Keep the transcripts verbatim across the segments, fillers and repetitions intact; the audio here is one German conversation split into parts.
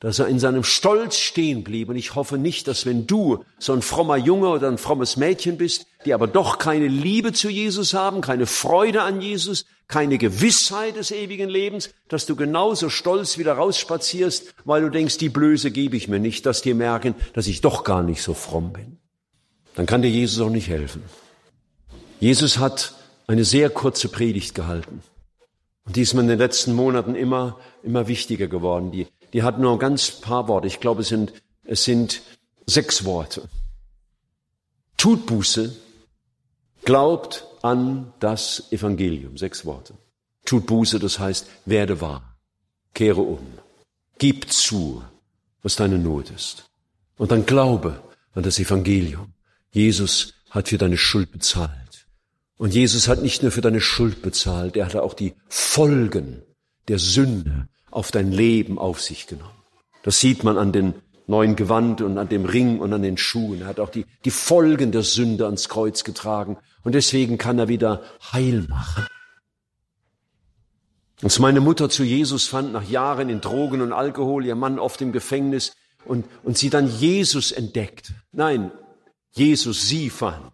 dass er in seinem Stolz stehen blieb. Und ich hoffe nicht, dass wenn du so ein frommer Junge oder ein frommes Mädchen bist, die aber doch keine Liebe zu Jesus haben, keine Freude an Jesus, keine Gewissheit des ewigen Lebens, dass du genauso stolz wieder rausspazierst, weil du denkst, die Blöße gebe ich mir nicht, dass die merken, dass ich doch gar nicht so fromm bin. Dann kann dir Jesus auch nicht helfen. Jesus hat eine sehr kurze Predigt gehalten. Und die ist mir in den letzten Monaten immer, immer wichtiger geworden. Die, die hat nur ganz paar Worte. Ich glaube, es sind, es sind sechs Worte. Tut Buße, glaubt an das Evangelium. Sechs Worte. Tut Buße, das heißt, werde wahr. Kehre um. Gib zu, was deine Not ist. Und dann glaube an das Evangelium. Jesus hat für deine Schuld bezahlt. Und Jesus hat nicht nur für deine Schuld bezahlt, er hat auch die Folgen der Sünde auf dein Leben auf sich genommen. Das sieht man an den neuen Gewand und an dem Ring und an den Schuhen. Er hat auch die, die Folgen der Sünde ans Kreuz getragen. Und deswegen kann er wieder heil machen. Als meine Mutter zu Jesus fand, nach Jahren in Drogen und Alkohol, ihr Mann oft im Gefängnis, und, und sie dann Jesus entdeckt. Nein, Jesus sie fand.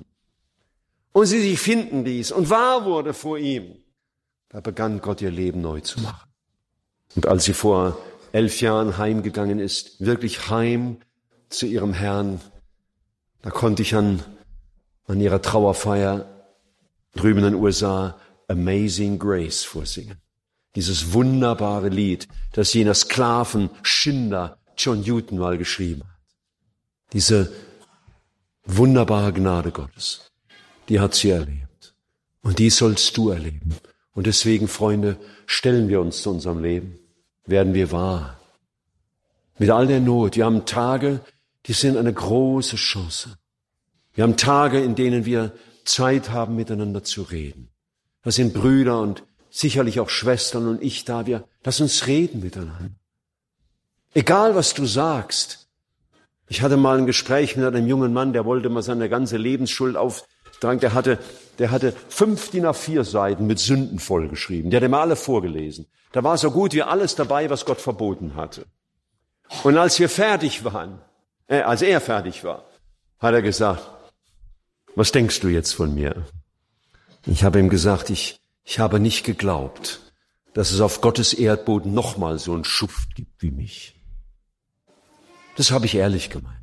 Und sie sich finden ließ und wahr wurde vor ihm. Da begann Gott ihr Leben neu zu machen. Und als sie vor elf Jahren heimgegangen ist, wirklich heim zu ihrem Herrn, da konnte ich an, an ihrer Trauerfeier drüben in den U S A Amazing Grace vorsingen. Dieses wunderbare Lied, das jener Sklavenschinder John Newton mal geschrieben hat. Diese wunderbare Gnade Gottes. Die hat sie erlebt. Und die sollst du erleben. Und deswegen, Freunde, stellen wir uns zu unserem Leben. Werden wir wahr. Mit all der Not. Wir haben Tage, die sind eine große Chance. Wir haben Tage, in denen wir Zeit haben, miteinander zu reden. Da sind Brüder und sicherlich auch Schwestern und ich da. Wir, lass uns reden miteinander. Egal, was du sagst. Ich hatte mal ein Gespräch mit einem jungen Mann, der wollte mal seine ganze Lebensschuld auf Der hatte, der hatte fünf D I N A vier Seiten mit Sünden vollgeschrieben. Der hat immer alle vorgelesen. Da war so gut wie alles dabei, was Gott verboten hatte. Und als wir fertig waren, äh, als er fertig war, hat er gesagt, was denkst du jetzt von mir? Ich habe ihm gesagt, ich, ich habe nicht geglaubt, dass es auf Gottes Erdboden nochmal so einen Schuft gibt wie mich. Das habe ich ehrlich gemeint.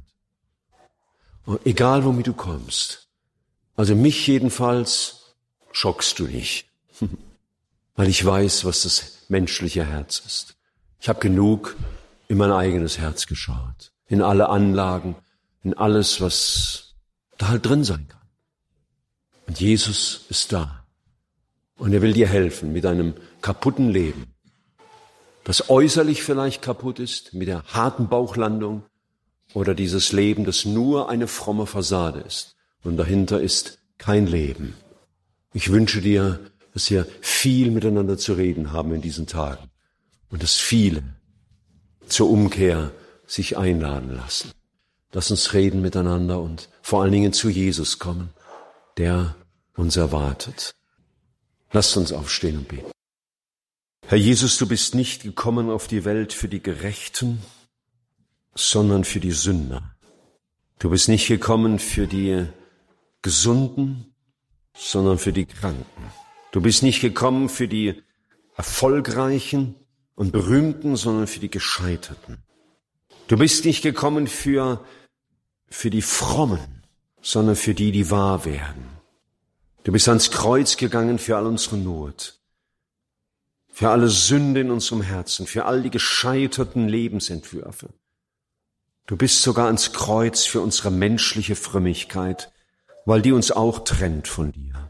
Und egal, womit du kommst, also mich jedenfalls schockst du nicht, weil ich weiß, was das menschliche Herz ist. Ich habe genug in mein eigenes Herz geschaut, in alle Anlagen, in alles, was da halt drin sein kann. Und Jesus ist da und er will dir helfen mit deinem kaputten Leben, das äußerlich vielleicht kaputt ist, mit der harten Bauchlandung oder dieses Leben, das nur eine fromme Fassade ist. Und dahinter ist kein Leben. Ich wünsche dir, dass wir viel miteinander zu reden haben in diesen Tagen und dass viele zur Umkehr sich einladen lassen. Lass uns reden miteinander und vor allen Dingen zu Jesus kommen, der uns erwartet. Lasst uns aufstehen und beten. Herr Jesus, du bist nicht gekommen auf die Welt für die Gerechten, sondern für die Sünder. Du bist nicht gekommen für die Gesunden, sondern für die Kranken. Du bist nicht gekommen für die Erfolgreichen und Berühmten, sondern für die Gescheiterten. Du bist nicht gekommen für, für die Frommen, sondern für die, die wahr werden. Du bist ans Kreuz gegangen für all unsere Not, für alle Sünde in unserem Herzen, für all die gescheiterten Lebensentwürfe. Du bist sogar ans Kreuz für unsere menschliche Frömmigkeit, weil die uns auch trennt von dir.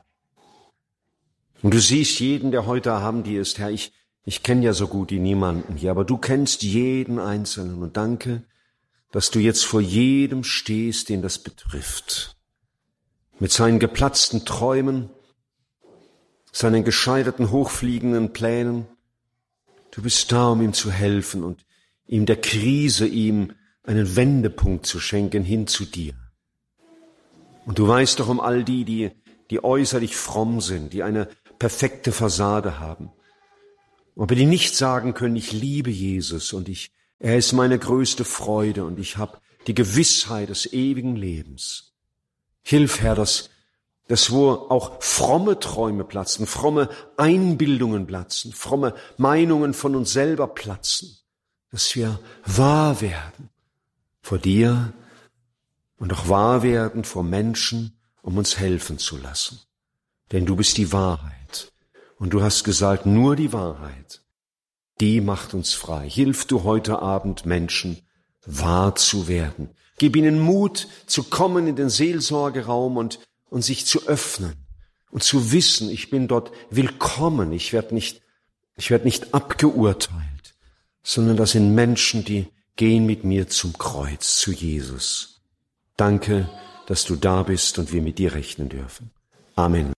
Und du siehst jeden, der heute Abend hier ist, Herr, ich, ich kenne ja so gut wie niemanden hier, aber du kennst jeden Einzelnen und danke, dass du jetzt vor jedem stehst, den das betrifft. Mit seinen geplatzten Träumen, seinen gescheiterten, hochfliegenden Plänen. Du bist da, um ihm zu helfen und ihm der Krise, ihm einen Wendepunkt zu schenken hin zu dir. Und du weißt doch um all die, die, die äußerlich fromm sind, die eine perfekte Fassade haben, aber die nicht sagen können, ich liebe Jesus und ich Er ist meine größte Freude und ich habe die Gewissheit des ewigen Lebens. Hilf, Herr, dass, dass wo auch fromme Träume platzen, fromme Einbildungen platzen, fromme Meinungen von uns selber platzen, dass wir wahr werden vor dir und auch wahr werden vor Menschen, um uns helfen zu lassen. Denn du bist die Wahrheit und du hast gesagt, nur die Wahrheit, die macht uns frei. Hilf du heute Abend Menschen, wahr zu werden. Gib ihnen Mut, zu kommen in den Seelsorgeraum und, und sich zu öffnen und zu wissen, ich bin dort willkommen, ich werde nicht, ich werde nicht abgeurteilt, sondern das sind Menschen, die gehen mit mir zum Kreuz, zu Jesus. Danke, dass du da bist und wir mit dir rechnen dürfen. Amen.